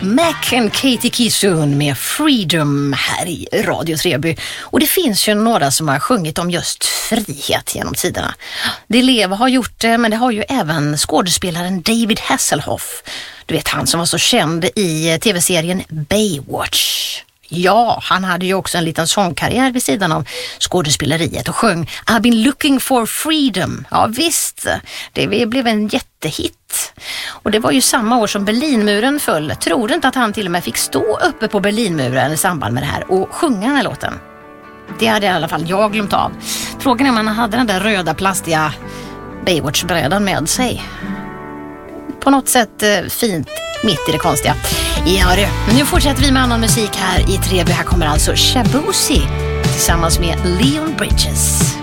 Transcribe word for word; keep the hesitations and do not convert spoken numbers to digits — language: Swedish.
Mac and Katie Kisun med Freedom här i Radio Treby. Och det finns ju några som har sjungit om just frihet genom tiderna. Det Leva har gjort det, men det har ju även skådespelaren David Hasselhoff. Du vet, han som var så känd i tv-serien Baywatch. Ja, han hade ju också en liten sångkarriär vid sidan av skådespeleriet och sjöng I've been looking for freedom. Ja visst, det blev en jättehit. Och det var ju samma år som Berlinmuren föll. Tror inte att han till och med fick stå uppe på Berlinmuren i samband med det här och sjunga den här låten. Det hade i alla fall jag glömt av. Frågan är om han hade den där röda plastiga Baywatch-brädan med sig. På något sätt eh, fint mitt i det konstiga. Ja du, nu fortsätter vi med annan musik här i Treby. Här kommer alltså Shabuzi tillsammans med Leon Bridges.